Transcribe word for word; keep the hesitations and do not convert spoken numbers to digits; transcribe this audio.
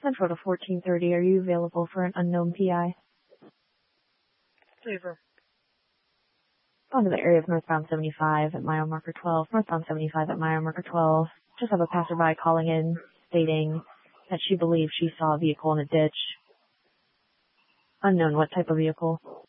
Central to fourteen thirty. Are you available for an unknown P I? Favor. On to the area of northbound seventy-five at mile marker twelve. Northbound seventy-five at mile marker twelve. Just have a passerby calling in stating that she believes she saw a vehicle in a ditch. Unknown what type of vehicle.